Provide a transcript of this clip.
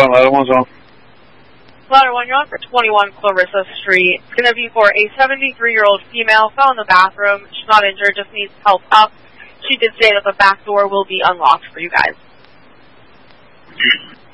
ladder one's on. Ladder 1, you're on for 21 Clarissa Street. It's going to be for a 73-year-old female, fell in the bathroom. She's not injured, just needs help up. She did say that the back door will be unlocked for you guys.